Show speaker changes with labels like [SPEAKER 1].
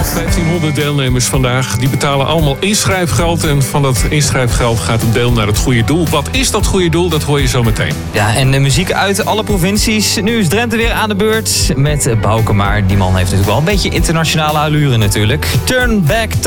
[SPEAKER 1] 1500 deelnemers vandaag. Die betalen allemaal inschrijfgeld. En van dat inschrijfgeld gaat een deel naar het goede doel. Wat is dat goede doel? Dat hoor je zo meteen.
[SPEAKER 2] Ja, en de muziek uit alle provincies. Nu is Drenthe weer aan de beurt met Bouke. Maar die man heeft natuurlijk wel een beetje internationale allure natuurlijk. Turn Back